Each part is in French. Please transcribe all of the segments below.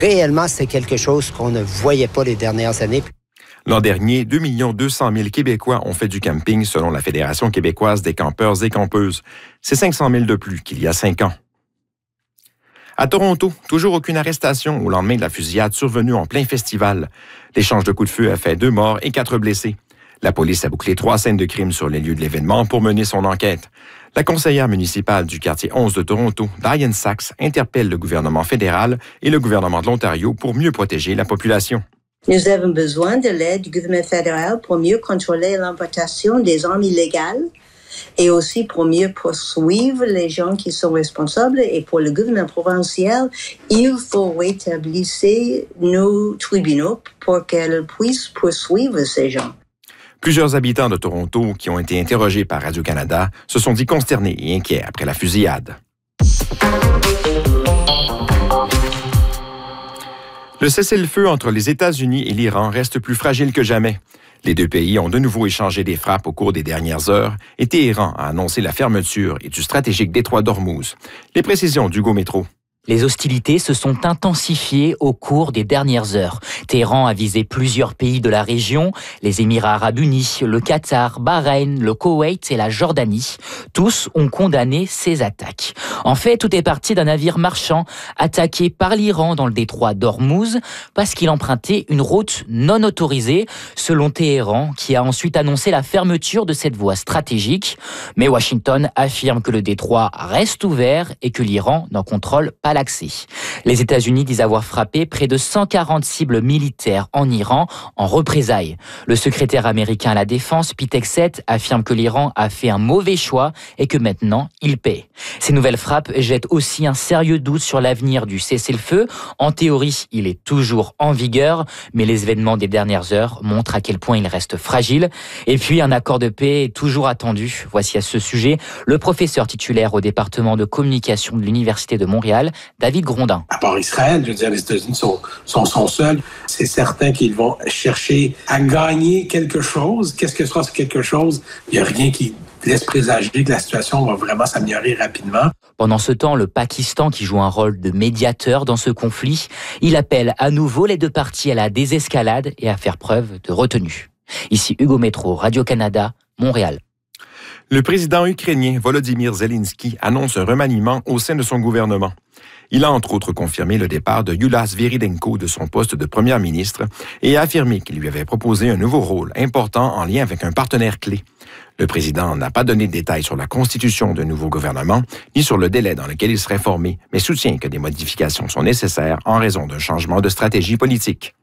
Réellement, c'est quelque chose qu'on ne voyait pas les dernières années. L'an dernier, 2 200 000 Québécois ont fait du camping selon la Fédération québécoise des campeurs et campeuses. C'est 500 000 de plus qu'il y a 5 ans. À Toronto, toujours aucune arrestation au lendemain de la fusillade survenue en plein festival. L'échange de coups de feu a fait 2 morts et 4 blessés. La police a bouclé 3 scènes de crime sur les lieux de l'événement pour mener son enquête. La conseillère municipale du quartier 11 de Toronto, Diane Sachs, interpelle le gouvernement fédéral et le gouvernement de l'Ontario pour mieux protéger la population. Nous avons besoin de l'aide du gouvernement fédéral pour mieux contrôler l'importation des armes illégales et aussi pour mieux poursuivre les gens qui sont responsables. Et pour le gouvernement provincial, il faut rétablir nos tribunaux pour qu'elles puissent poursuivre ces gens. Plusieurs habitants de Toronto qui ont été interrogés par Radio-Canada se sont dit consternés et inquiets après la fusillade. Le cessez-le-feu entre les États-Unis et l'Iran reste plus fragile que jamais. Les 2 pays ont de nouveau échangé des frappes au cours des dernières heures et Téhéran a annoncé la fermeture du stratégique détroit d'Ormuz. Les précisions d'Hugo Métro. Les hostilités se sont intensifiées au cours des dernières heures. Téhéran a visé plusieurs pays de la région, les Émirats arabes unis, le Qatar, Bahreïn, le Koweït et la Jordanie. Tous ont condamné ces attaques. En fait, tout est parti d'un navire marchand attaqué par l'Iran dans le détroit d'Ormuz parce qu'il empruntait une route non autorisée, selon Téhéran, qui a ensuite annoncé la fermeture de cette voie stratégique. Mais Washington affirme que le détroit reste ouvert et que l'Iran n'en contrôle pas l'accès. Les États-Unis disent avoir frappé près de 140 cibles militaires en Iran en représailles. Le secrétaire américain à la Défense, Pete Hegseth, affirme que l'Iran a fait un mauvais choix et que maintenant, il paie. Ces nouvelles frappes jettent aussi un sérieux doute sur l'avenir du cessez-le-feu. En théorie, il est toujours en vigueur, mais les événements des dernières heures montrent à quel point il reste fragile. Et puis, un accord de paix est toujours attendu. Voici à ce sujet le professeur titulaire au département de communication de l'Université de Montréal, David Grondin. À part Israël, je veux dire, les États-Unis sont seuls. C'est certain qu'ils vont chercher à gagner quelque chose. Qu'est-ce que sera ce quelque chose? Il n'y a rien qui laisse présager que la situation va vraiment s'améliorer rapidement. Pendant ce temps, le Pakistan, qui joue un rôle de médiateur dans ce conflit, il appelle à nouveau les 2 parties à la désescalade et à faire preuve de retenue. Ici Hugo Métro, Radio-Canada, Montréal. Le président ukrainien Volodymyr Zelensky annonce un remaniement au sein de son gouvernement. Il a entre autres confirmé le départ de Yulia Sviridenko de son poste de première ministre et a affirmé qu'il lui avait proposé un nouveau rôle important en lien avec un partenaire clé. Le président n'a pas donné de détails sur la constitution d'un nouveau gouvernement, ni sur le délai dans lequel il serait formé, mais soutient que des modifications sont nécessaires en raison d'un changement de stratégie politique.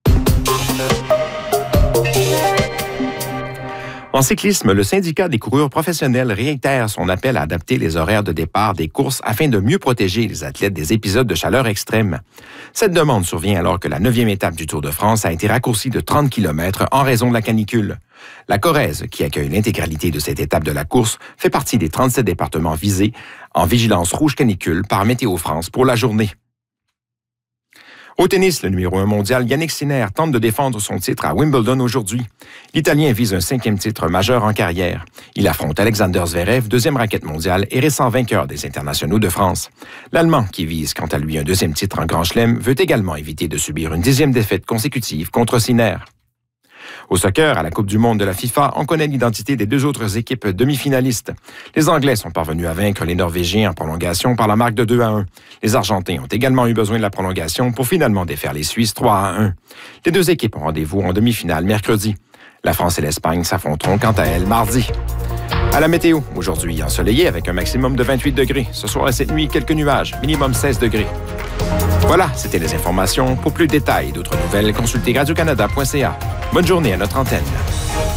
En cyclisme, le syndicat des coureurs professionnels réitère son appel à adapter les horaires de départ des courses afin de mieux protéger les athlètes des épisodes de chaleur extrême. Cette demande survient alors que la 9e étape du Tour de France a été raccourcie de 30 km en raison de la canicule. La Corrèze, qui accueille l'intégralité de cette étape de la course, fait partie des 37 départements visés en vigilance rouge canicule par Météo France pour la journée. Au tennis, le numéro 1 mondial, Jannik Sinner, tente de défendre son titre à Wimbledon aujourd'hui. L'Italien vise un 5e titre majeur en carrière. Il affronte Alexander Zverev, 2e raquette mondiale et récent vainqueur des internationaux de France. L'Allemand, qui vise quant à lui un 2e titre en Grand Chelem, veut également éviter de subir une 10e défaite consécutive contre Sinner. Au soccer, à la Coupe du monde de la FIFA, on connaît l'identité des 2 autres équipes demi-finalistes. Les Anglais sont parvenus à vaincre les Norvégiens en prolongation par la marque de 2-1. Les Argentins ont également eu besoin de la prolongation pour finalement défaire les Suisses 3-1. Les 2 équipes ont rendez-vous en demi-finale mercredi. La France et l'Espagne s'affronteront quant à elles mardi. À la météo, aujourd'hui ensoleillé avec un maximum de 28 degrés. Ce soir et cette nuit, quelques nuages, minimum 16 degrés. Voilà, c'était les informations. Pour plus de détails et d'autres nouvelles, consultez radiocanada.ca. Bonne journée à notre antenne.